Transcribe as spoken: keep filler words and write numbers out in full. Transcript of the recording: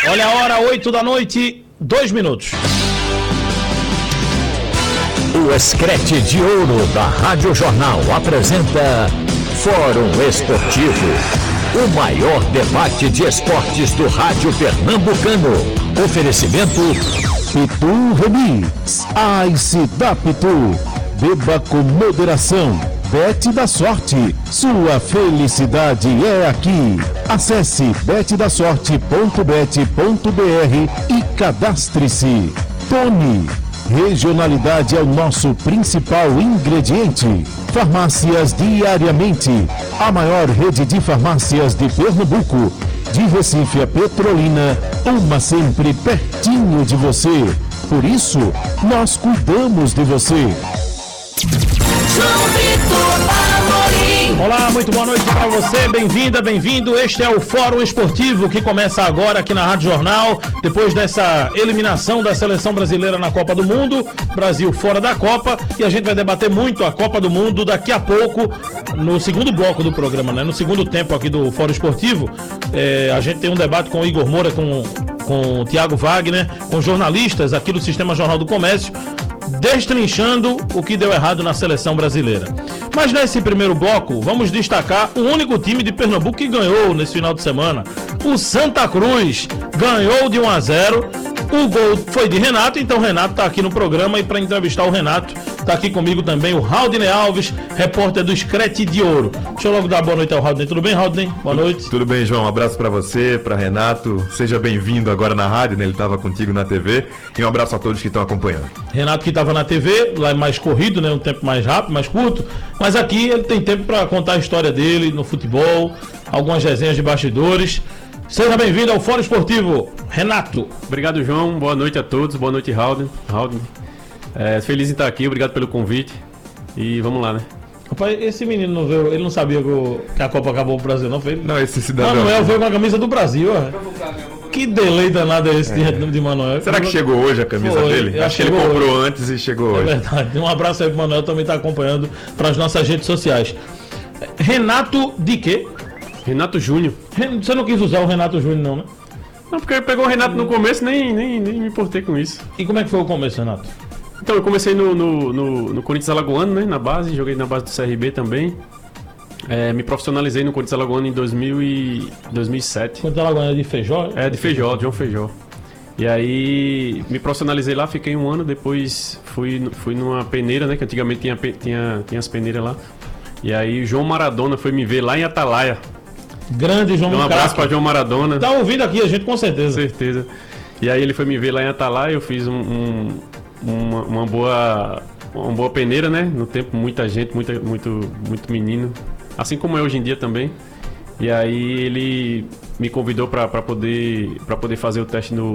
Olha a hora, oito da noite, dois minutos. O Escrete de Ouro da Rádio Jornal apresenta Fórum Esportivo, o maior debate de esportes do rádio pernambucano. Oferecimento Pitu Remix, Ice da Pitu. Beba com moderação. Bet da Sorte, sua felicidade é aqui. Acesse bet da sorte ponto bet ponto br e cadastre-se. Tony, regionalidade é o nosso principal ingrediente. Farmácias Diariamente, a maior rede de farmácias de Pernambuco. De Recife a Petrolina, uma sempre pertinho de você. Por isso, nós cuidamos de você. Olá, muito boa noite para você, bem-vinda, bem-vindo. Este é o Fórum Esportivo que começa agora aqui na Rádio Jornal, depois dessa eliminação da seleção brasileira na Copa do Mundo, Brasil fora da Copa, e a gente vai debater muito a Copa do Mundo daqui a pouco, no segundo bloco do programa, né? No segundo tempo aqui do Fórum Esportivo, é, a gente tem um debate com o Igor Moura, com, com o Thiago Wagner, com jornalistas aqui do Sistema Jornal do Comércio, destrinchando o que deu errado na seleção brasileira. Mas nesse primeiro bloco, vamos destacar o único time de Pernambuco que ganhou nesse final de semana. O Santa Cruz ganhou de um a zero. O gol foi de Renato, então o Renato está aqui no programa, e para entrevistar o Renato, está aqui comigo também o Raudney Alves, repórter do Escrete de Ouro. Deixa eu logo dar boa noite ao Raudney. Tudo bem, Raudney? Boa noite. Tudo bem, João. Um abraço para você, para Renato. Seja bem-vindo agora na rádio, né? Ele estava contigo na T V. E um abraço a todos que estão acompanhando. Renato que estava na T V, lá é mais corrido, né? Um tempo mais rápido, mais curto. Mas aqui ele tem tempo para contar a história dele no futebol, algumas resenhas de bastidores. Seja bem-vindo ao Fórum Esportivo, Renato. Obrigado, João. Boa noite a todos. Boa noite, Raudney. Raudney. É, feliz em estar aqui. Obrigado pelo convite. E vamos lá, né? Rapaz, esse menino não veio, ele não sabia que, o, que a Copa acabou pro Brasil, não foi? Não, esse cidadão. Manuel veio com a camisa do Brasil, ó. Que delay danado é esse é. de, de Manuel. Será que chegou hoje a camisa foi, dele? Acho que ele comprou hoje. antes e chegou é hoje. É verdade. Um abraço aí pro Manuel, também está acompanhando para as nossas redes sociais. Renato de quê? Renato Júnior. Você não quis usar o Renato Júnior, não, né? Não, porque ele pegou o Renato no começo, nem, nem, nem me importei com isso. E como é que foi o começo, Renato? Então, eu comecei no, no, no, no Corinthians Alagoano, né? Na base, joguei na base do C R B também. É, me profissionalizei no Corinthians Alagoano em dois mil e sete. Corinthians Alagoano é de Feijó? É, de Feijó, João Feijó. E aí, me profissionalizei lá, fiquei um ano, depois fui, fui numa peneira, né? Que antigamente tinha, tinha, tinha as peneiras lá. E aí, o João Maradona foi me ver lá em Atalaia. Grande João Maradona. Um abraço para João Maradona. Tá ouvindo aqui a gente com certeza. Com certeza. E aí ele foi me ver lá em Atalaia, eu fiz um, um, uma, uma, boa, uma boa peneira, né? No tempo, muita gente, muita, muito, muito menino. Assim como é hoje em dia também. E aí ele me convidou para poder, pra poder fazer o teste no,